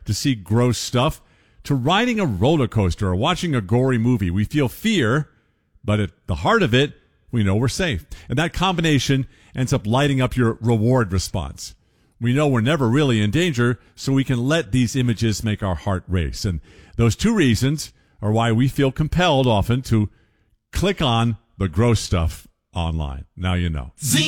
to see gross stuff to riding a roller coaster or watching a gory movie. We feel fear, but at the heart of it, we know we're safe. And that combination ends up lighting up your reward response. We know we're never really in danger, so we can let these images make our heart race. And those two reasons are why we feel compelled often to click on the gross stuff online. Now you know.